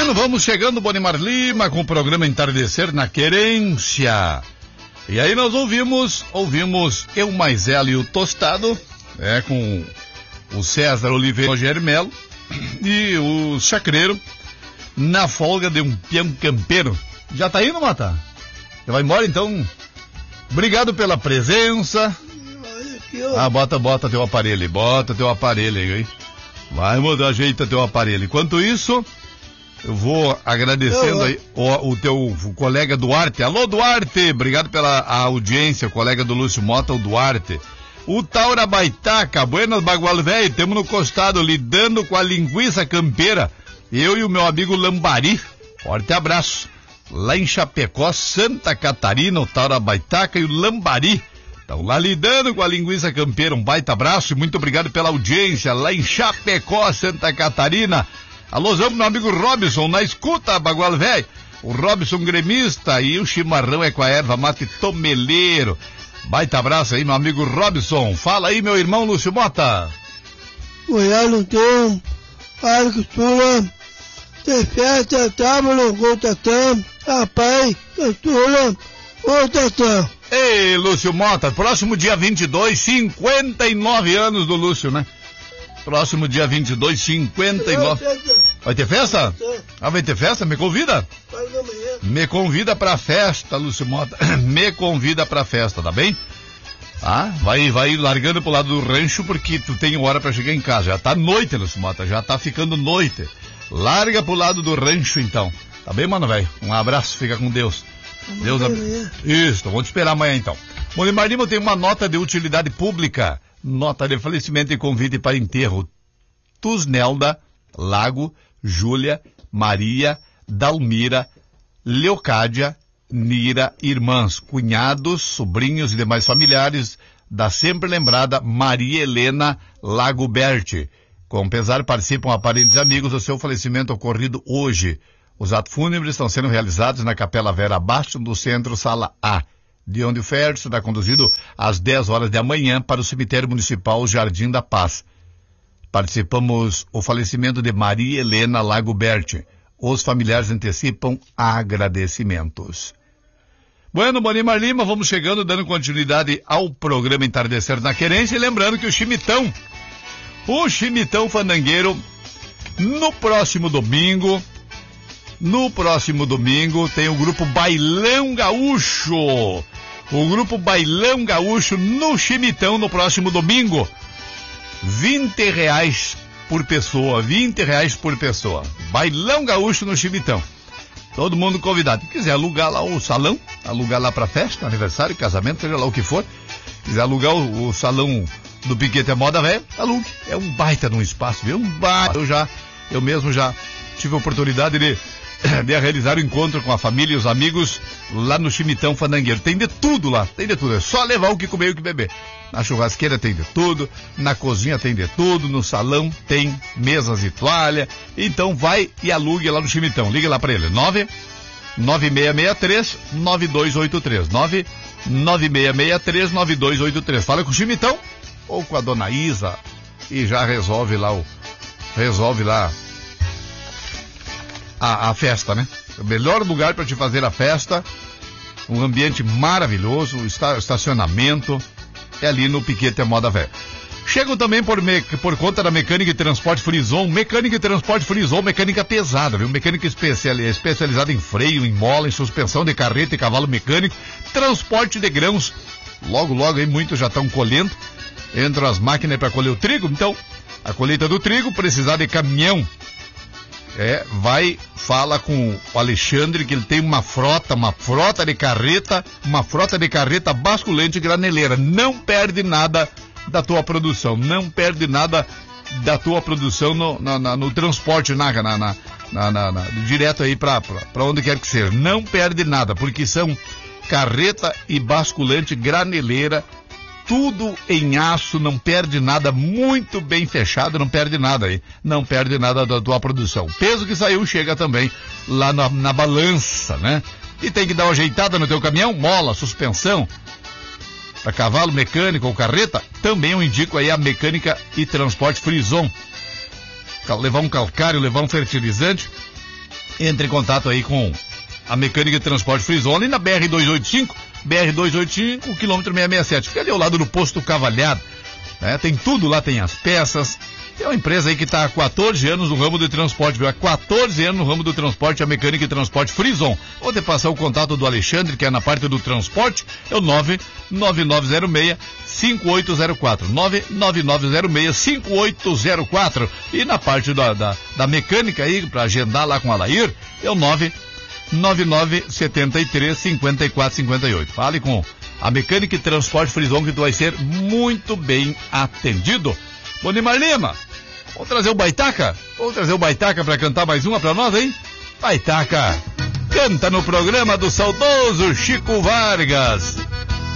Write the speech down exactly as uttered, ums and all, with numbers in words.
Bueno, vamos chegando, Bonimar Lima, com o programa Entardecer na Querência. E aí nós ouvimos, ouvimos Eu Mais Ela e o Tostado, é, com o César Oliveira e o Rogério Melo, e o Chacreiro, Na Folga de um Peão Campeiro. Já tá indo, Mata? Já vai embora, então? Obrigado pela presença. Ah, bota, bota teu aparelho aí, bota teu aparelho aí, hein? Vai mudar, ajeita teu aparelho. Enquanto isso, eu vou agradecendo aí o, o teu o colega Duarte. Alô, Duarte, obrigado pela audiência, o colega do Lúcio Mota, o Duarte. O Taura Baitaca, Buenas Bagual Velho, temos no costado, lidando com a linguiça campeira. Eu e o meu amigo Lambari, forte abraço. Lá em Chapecó, Santa Catarina, o Taura Baitaca e o Lambari estão lá lidando com a linguiça campeira. Um baita abraço e muito obrigado pela audiência lá em Chapecó, Santa Catarina. Alôzão, meu amigo Robson, na escuta, Bagual Velho. O Robson gremista e o chimarrão é com a erva mate tomeleiro. Baita abraço aí, meu amigo Robson. Fala aí, meu irmão Lúcio Mota. Olhando então, agricultura, de festa, tábua, gotatã, rapaz, cultura, gotatã. Ei, Lúcio Mota, próximo dia vinte e dois, cinquenta e nove anos do Lúcio, né? Próximo dia vinte e dois, cinquenta e nove. Vai ter festa? Ah, vai ter festa? Me convida? Me convida pra festa, Lúcio Mota. Me convida pra festa, tá bem? Ah, vai, vai largando pro lado do rancho porque tu tem hora pra chegar em casa. Já tá noite, Lúcio Mota, já tá ficando noite. Larga pro lado do rancho, então. Tá bem, mano, velho? Um abraço, fica com Deus. Deus abençoe. Isso, vamos te esperar amanhã, então. Bonimar Lima tem uma nota de utilidade pública. Nota de falecimento e convite para enterro. Tusnelda, Lago, Júlia, Maria, Dalmira, Leocádia, Nira, irmãs, cunhados, sobrinhos e demais familiares da sempre lembrada Maria Helena Lago Berti. Com pesar participam parentes e amigos do seu falecimento ocorrido hoje. Os atos fúnebres estão sendo realizados na Capela Vera Abaixo do Centro, Sala A, de onde o féretro será conduzido às dez horas da manhã para o cemitério municipal Jardim da Paz. Participamos o falecimento de Maria Helena Lago Berti. Os familiares antecipam agradecimentos. Bueno, Bonimar Lima, vamos chegando, dando continuidade ao programa Entardecer na Querência, e lembrando que o Chimitão, o Chimitão Fandangueiro, no próximo domingo, no próximo domingo tem o grupo Bailão Gaúcho, o grupo Bailão Gaúcho no Chimitão no próximo domingo, vinte reais por pessoa, vinte reais por pessoa, Bailão Gaúcho no Chimitão, todo mundo convidado. Se quiser alugar lá o salão, alugar lá pra festa, aniversário, casamento, seja lá o que for, quiser alugar o, o salão do Piquete é Moda Velha, alugue, é um baita de um espaço, viu, um baita, eu já, eu mesmo já tive a oportunidade de de realizar o encontro com a família e os amigos lá no Chimitão Fandangueiro. Tem de tudo lá, tem de tudo, é só levar o que comer e o que beber. Na churrasqueira tem de tudo, na cozinha tem de tudo, no salão tem mesas e toalha. Então vai e alugue lá no Chimitão. Liga lá pra ele, nove nove seis seis três nove dois oito três, nove nove seis seis três nove dois oito três. Fala com o Chimitão ou com a dona Isa e já resolve lá o resolve lá A, a festa, né? O melhor lugar para te fazer a festa, um ambiente maravilhoso, esta, estacionamento, é ali no Piquete Moda Velha. Chegam também por, me, por conta da Mecânica e Transporte Frison, Mecânica e Transporte Frison, mecânica pesada, viu? Mecânica especial, especializada em freio, em mola, em suspensão de carreta e cavalo mecânico, transporte de grãos. Logo, logo aí muitos já estão colhendo, entram as máquinas para colher o trigo, então a colheita do trigo, precisar de caminhão, É, vai, fala com o Alexandre que ele tem uma frota, uma frota de carreta, uma frota de carreta basculante graneleira. Não perde nada da tua produção, não perde nada da tua produção no, na, na, no transporte, na, na, na, na, na, na, direto aí pra, pra, pra onde quer que seja. Não perde nada, porque são carreta e basculante graneleira, tudo em aço, não perde nada, muito bem fechado, não perde nada aí, não perde nada da tua produção. O peso que saiu chega também lá na, na balança, né? E tem que dar uma ajeitada no teu caminhão, mola, suspensão, para cavalo mecânico ou carreta, também eu indico aí a Mecânica e Transporte Frison. Levar um calcário, levar um fertilizante, entre em contato aí com a Mecânica de Transporte Frison, ali na B R duzentos e oitenta e cinco, B R duzentos e oitenta e cinco, quilômetro seiscentos e sessenta e sete. Fica ali ao lado do posto Cavalhado, né? Tem tudo lá, tem as peças. É uma empresa aí que está há quatorze anos no ramo do transporte, viu? Há quatorze anos no ramo do transporte, a Mecânica e Transporte Frison. Vou te passar o contato do Alexandre, que é na parte do transporte, é o nove nove nove zero seis cinco oito zero quatro, nove nove nove zero seis cinco oito zero quatro. E na parte da, da, da mecânica aí, para agendar lá com a Lair, é o nove nove nove sete três cinco quatro cinco oito. Fale com a Mecânica e Transporte Frison, que tu vai ser muito bem atendido. Bonimar Lima, vamos trazer o Baitaca? Vamos trazer o Baitaca para cantar mais uma para nós, hein? Baitaca, canta no programa do saudoso Chico Vargas.